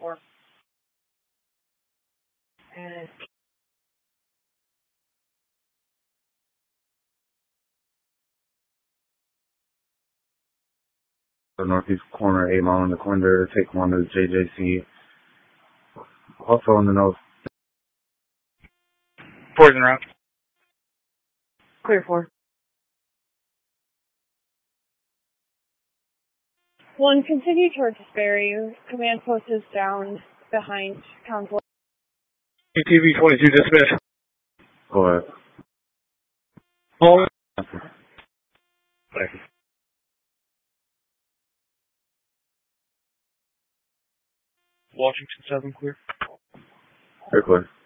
4. And the northeast corner, 8 Mile in the corner, take 1 to the JJC. Also in the nose. 4's en route. clear 4. 1, continue towards Sperry. Command post is down behind Council. ATV 22 dismiss. Go ahead. Hold. Washington 7 clear. Very clear.